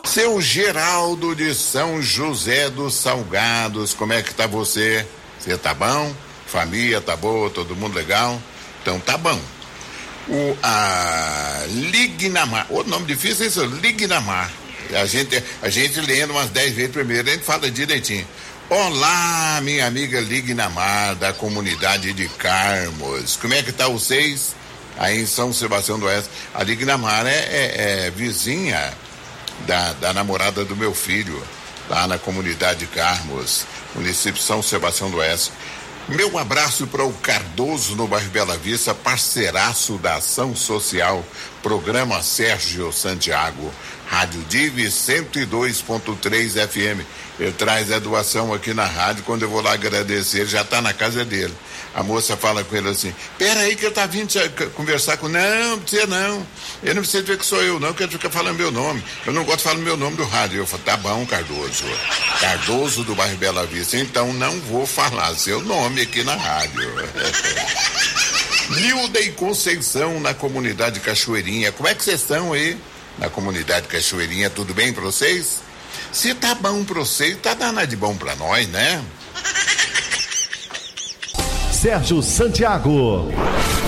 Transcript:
Seu Geraldo de São José dos Salgados, como é que tá você? Você tá bom? Família tá boa? Todo mundo legal? Então tá bom. Lignamar, o nome difícil é isso, Lignamar. A gente lendo umas 10 vezes primeiro, a gente fala direitinho. Olá, minha amiga Lignamar, da comunidade de Carmos. Como é que tá vocês? Aí em São Sebastião do Oeste. A Lignamar é vizinha da namorada do meu filho, lá na comunidade de Carmos, município de São Sebastião do Oeste. Meu abraço para o Cardoso no bairro Bela Vista, parceiraço da Ação Social, programa Sérgio Santiago, Rádio Divi 102.3 FM. Ele traz a doação aqui na rádio, quando eu vou lá agradecer, ele já está na casa dele. A moça fala com ele assim, pera aí que ele tá vindo conversar com... Não precisa não, ele não precisa ver que sou eu não, que ele fica falando meu nome. Eu não gosto de falar meu nome do rádio. Eu falo, tá bom, Cardoso. Cardoso do bairro Bela Vista, então não vou falar seu nome aqui na rádio. Nilda e Conceição na comunidade Cachoeirinha. Como é que vocês estão aí? Na comunidade Cachoeirinha, tudo bem pra vocês? Se tá bom pra vocês, tá danado de bom pra nós, né? Sérgio Santiago.